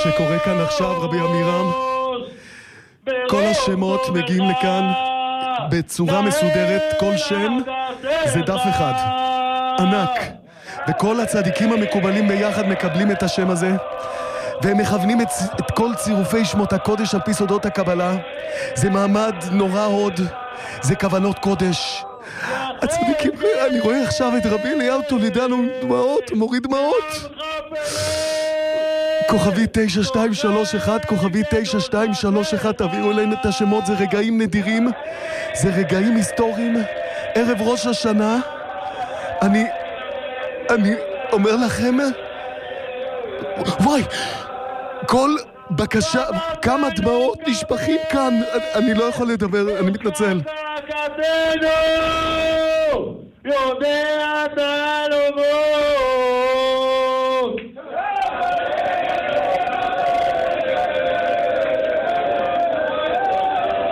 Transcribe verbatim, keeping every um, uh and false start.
שקורה כאן עכשיו, רבי אמירם. כל השמות מגיעים לכאן בצורה מסודרת, כל שם זה דף אחד, ענק. וכל הצדיקים המקובלים ביחד מקבלים את השם הזה, והם מכוונים את, את כל צירופי שמות הקודש על פי סודות הקבלה. זה מעמד נורא הוד, זה כוונות קודש. הצדיקים, אני רואה עכשיו את רבי אליהו טולדנו עם דמעות, מוריד דמעות. כוכבי תשע שתיים שלוש אחת, כוכבי תשע שתיים שלוש אחת, תעבירו אלינו את השמות, זה רגעים נדירים, זה רגעים היסטוריים, ערב ראש השנה. אני, אני אומר לכם, וואי, כל בקשה, כמה דמעות נשפכים כאן, אני, אני לא יכול לדבר, אני מתנצל. יודע אתה